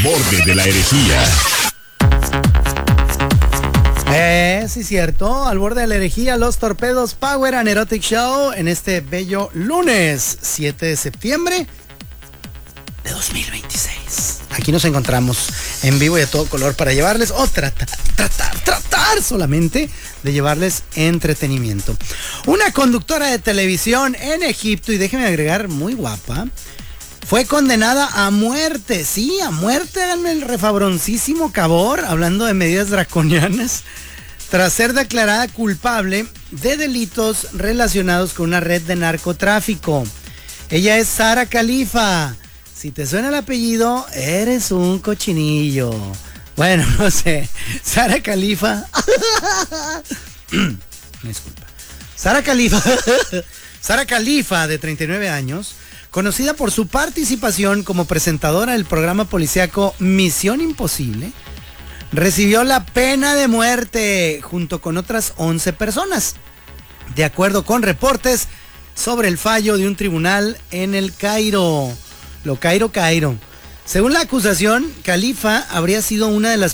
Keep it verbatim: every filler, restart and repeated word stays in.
Borde de la herejía. Eh, sí, cierto. Al borde de la herejía, los Torpedos Power and Erotic Show en este bello lunes siete de septiembre de dos mil veintiséis. Aquí nos encontramos en vivo y a todo color para llevarles, o tratar, tratar, tratar solamente de llevarles entretenimiento. Una conductora de televisión en Egipto, y déjenme agregar, muy guapa, fue condenada a muerte. Sí, a muerte, háganme el refabroncísimo cabor, hablando de medidas draconianas, tras ser declarada culpable de delitos relacionados con una red de narcotráfico. Ella es Sara Khalifa. Si te suena el apellido, eres un cochinillo. Bueno, no sé. Sara Khalifa. Me disculpa. Sara Khalifa. Sara Khalifa, de treinta y nueve años, conocida por su participación como presentadora del programa policíaco Misión Imposible, recibió la pena de muerte junto con otras once personas, de acuerdo con reportes sobre el fallo de un tribunal en el Cairo. Lo Cairo, Cairo. Según la acusación, Khalifa habría sido una de las